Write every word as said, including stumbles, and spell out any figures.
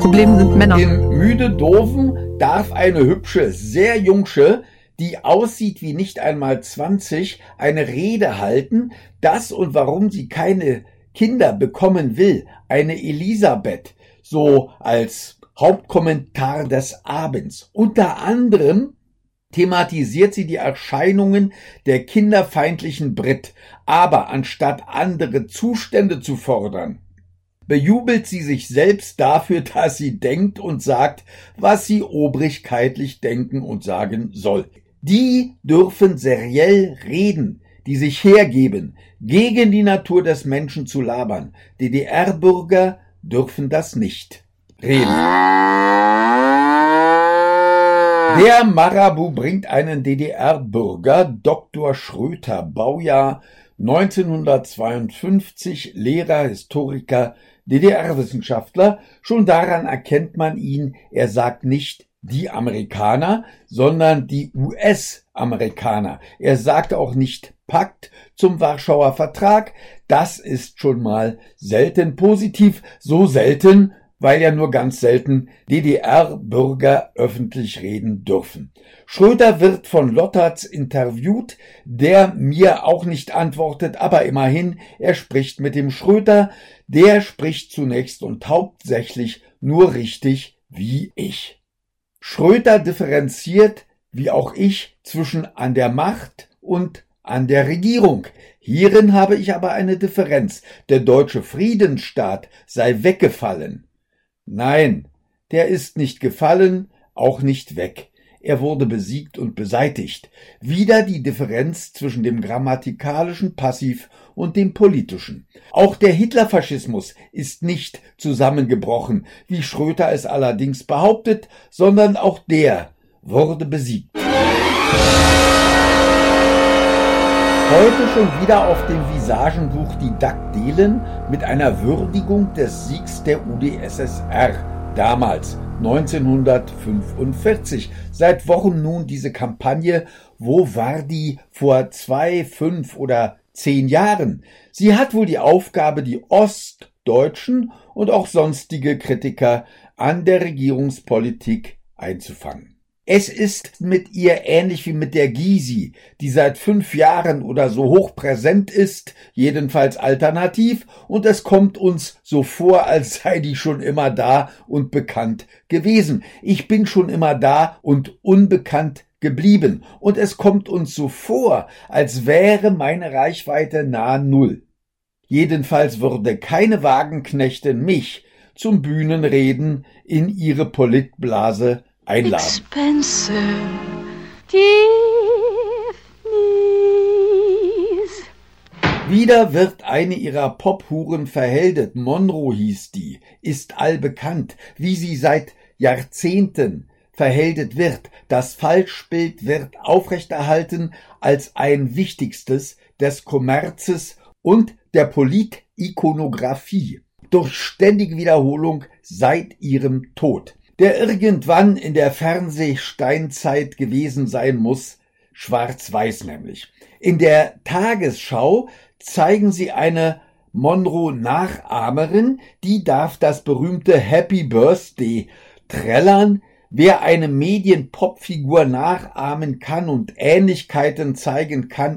Problem sind Männer. In Müde-Doofen darf eine hübsche, sehr jungsche, die aussieht wie nicht einmal zwanzig, eine Rede halten, dass und warum sie keine Kinder bekommen will, eine Elisabeth, so als Hauptkommentar des Abends. Unter anderem thematisiert sie die Erscheinungen der kinderfeindlichen Brit, aber anstatt andere Zustände zu fordern, bejubelt sie sich selbst dafür, dass sie denkt und sagt, was sie obrigkeitlich denken und sagen soll. Die dürfen seriell reden, die sich hergeben, gegen die Natur des Menschen zu labern. D D R-Bürger dürfen das nicht reden. Der Marabu bringt einen D D R-Bürger, Doktor Schröter, Baujahr neunzehnhundertzweiundfünfzig, Lehrer, Historiker, D D R-Wissenschaftler. Schon daran erkennt man ihn, er sagt nicht die Amerikaner, sondern die U S-Amerikaner. Er sagt auch nicht Pakt zum Warschauer Vertrag. Das ist schon mal selten positiv, so selten, weil ja nur ganz selten D D R-Bürger öffentlich reden dürfen. Schröter wird von Lotterz interviewt, der mir auch nicht antwortet, aber immerhin, er spricht mit dem Schröter, der spricht zunächst und hauptsächlich nur richtig wie ich. Schröter differenziert, wie auch ich, zwischen an der Macht und an der Regierung. Hierin habe ich aber eine Differenz. Der deutsche Friedensstaat sei weggefallen. Nein, der ist nicht gefallen, auch nicht weg. Er wurde besiegt und beseitigt. Wieder die Differenz zwischen dem grammatikalischen Passiv und dem politischen. Auch der Hitlerfaschismus ist nicht zusammengebrochen, wie Schröter es allerdings behauptet, sondern auch der wurde besiegt. Heute schon wieder auf dem Visagenbuch die Dakdelen mit einer Würdigung des Siegs der U d S S R. Damals, neunzehnhundertfünfundvierzig. Seit Wochen nun diese Kampagne, wo war die vor zwei, fünf oder zehn Jahren? Sie hat wohl die Aufgabe, die Ostdeutschen und auch sonstige Kritiker an der Regierungspolitik einzufangen. Es ist mit ihr ähnlich wie mit der Gysi, die seit fünf Jahren oder so hoch präsent ist, jedenfalls alternativ, und es kommt uns so vor, als sei die schon immer da und bekannt gewesen. Ich bin schon immer da und unbekannt geblieben, und es kommt uns so vor, als wäre meine Reichweite nahe Null. Jedenfalls würde keine Wagenknechtin mich zum Bühnenreden in ihre Politblase einladen. Expensive Tiffany's. Wieder wird eine ihrer Pophuren verheldet. Monroe hieß die, ist allbekannt, wie sie seit Jahrzehnten verheldet wird. Das Falschbild wird aufrechterhalten als ein wichtigstes des Kommerzes und der Politikonographie durch ständige Wiederholung seit ihrem Tod, der irgendwann in der Fernsehsteinzeit gewesen sein muss, schwarz-weiß nämlich. In der Tagesschau zeigen sie eine Monroe-Nachahmerin, die darf das berühmte Happy Birthday trällern. Wer eine Medien-Popfigur nachahmen kann und Ähnlichkeiten zeigen kann,